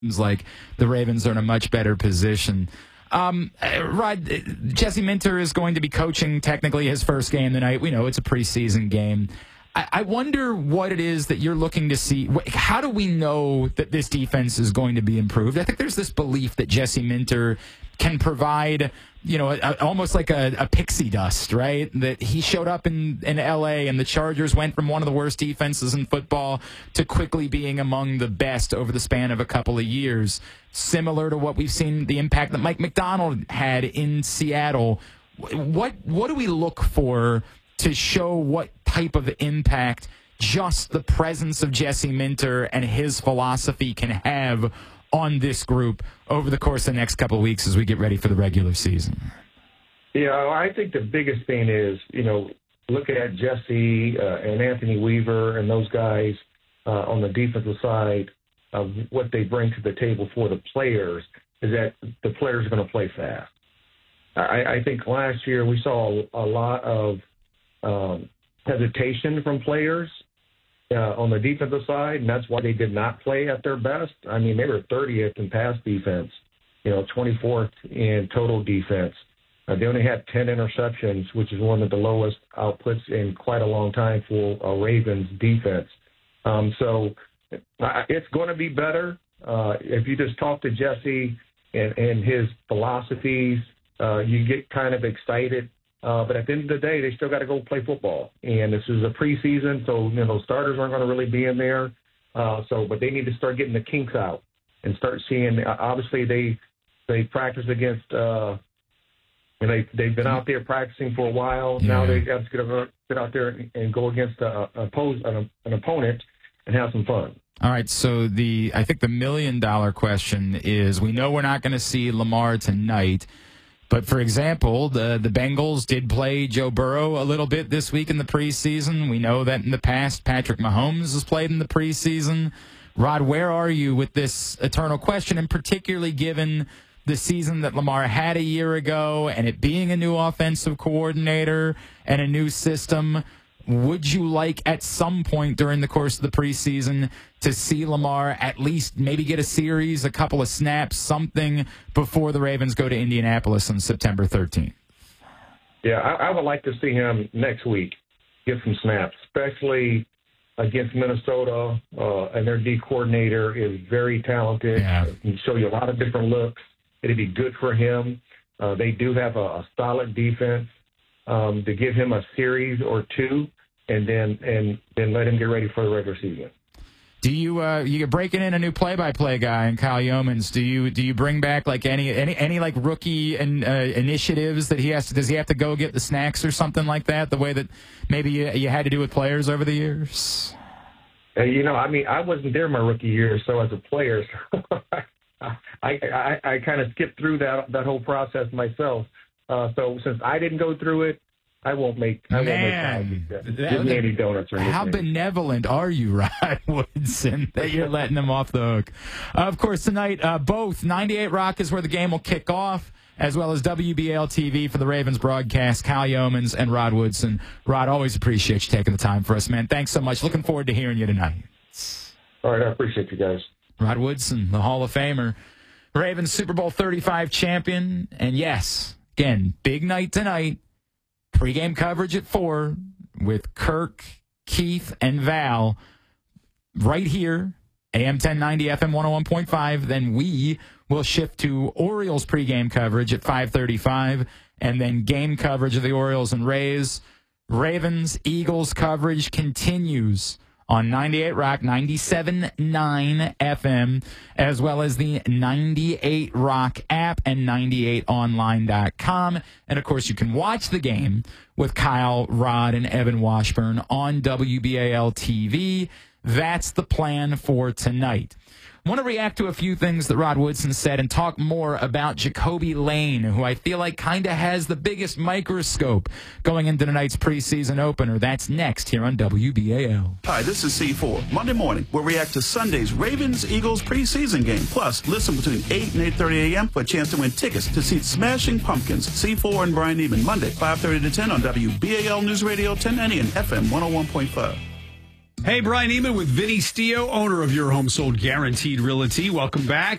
seems like the Ravens are in a much better position. Rod, Jesse Minter is going to be coaching technically his first game tonight. We know it's a preseason game. I wonder what it is that you're looking to see. How do we know that this defense is going to be improved? I think there's this belief that Jesse Minter can provide, almost like a pixie dust, right? That he showed up in L.A. and the Chargers went from one of the worst defenses in football to quickly being among the best over the span of a couple of years. Similar to what we've seen, the impact that Mike McDonald had in Seattle. What do we look for to show what type of impact just the presence of Jesse Minter and his philosophy can have on this group over the course of the next couple of weeks as we get ready for the regular season? Yeah, I think the biggest thing is, looking at Jesse and Anthony Weaver and those guys on the defensive side of what they bring to the table for the players is that the players are going to play fast. I think last year we saw a lot of hesitation from players on the defensive side, and that's why they did not play at their best. I mean, they were 30th in pass defense, 24th in total defense. They only had 10 interceptions, which is one of the lowest outputs in quite a long time for a Ravens defense. So it's going to be better. If you just talk to Jesse and his philosophies, you get kind of excited. But at the end of the day, they still got to go play football. And this is a preseason, so starters aren't going to really be in there. But they need to start getting the kinks out and start seeing. Obviously, they practice against. They've been out there practicing for a while. Yeah. Now they got to get out there and go against an opponent and have some fun. All right, so I think the $1 million question is, we know we're not going to see Lamar tonight. But, for example, the Bengals did play Joe Burrow a little bit this week in the preseason. We know that in the past, Patrick Mahomes has played in the preseason. Rod, where are you with this eternal question, and particularly given the season that Lamar had a year ago and it being a new offensive coordinator and a new system? Would you like at some point during the course of the preseason to see Lamar at least maybe get a series, a couple of snaps, something before the Ravens go to Indianapolis on September 13th? Yeah, I would like to see him next week get some snaps, especially against Minnesota. And their D coordinator is very talented. Yeah. He can show you a lot of different looks. It'd be good for him. They do have a solid defense. To give him a series or two, and then let him get ready for the regular season. Do you're breaking in a new play-by-play guy in Kyle Yeomans? Do you bring back like any like rookie initiatives that does he have to go get the snacks or something like that? The way that maybe you had to do with players over the years. I wasn't there my rookie year, so as a player, I kind of skipped through that whole process myself. So since I didn't go through it, I won't make give me any donuts or anything. How benevolent are you, Rod Woodson, that you're letting them off the hook? Of course, tonight, both 98 Rock is where the game will kick off, as well as WBAL TV for the Ravens broadcast. Kyle Yeomans and Rod Woodson. Rod, always appreciate you taking the time for us, man. Thanks so much. Looking forward to hearing you tonight. All right, I appreciate you guys. Rod Woodson, the Hall of Famer, Ravens Super Bowl 35 champion, and yes, again, big night tonight. Pre-game coverage at 4 with Kirk, Keith, and Val right here, AM 1090, FM 101.5. Then we will shift to Orioles pre-game coverage at 5:35, and then game coverage of the Orioles and Rays. Ravens, Eagles coverage continues on 98 Rock, 97.9 FM, as well as the 98 Rock app and 98online.com. And, of course, you can watch the game with Kyle, Rod, and Evan Washburn on WBAL TV. That's the plan for tonight. I want to react to a few things that Rod Woodson said and talk more about Jacoby Lane, who I feel like kind of has the biggest microscope going into tonight's preseason opener. That's next here on WBAL. Hi, this is C4. Monday morning, we'll react to Sunday's Ravens-Eagles preseason game. Plus, listen between 8 and 8:30 a.m. for a chance to win tickets to see Smashing Pumpkins, C4 and Brian Neiman, Monday, 5:30 to 10 on WBAL News Radio 1090 and FM 101.5. Hey, Brian Eman with Vinny Stio, owner of Your Home Sold Guaranteed Realty. Welcome back.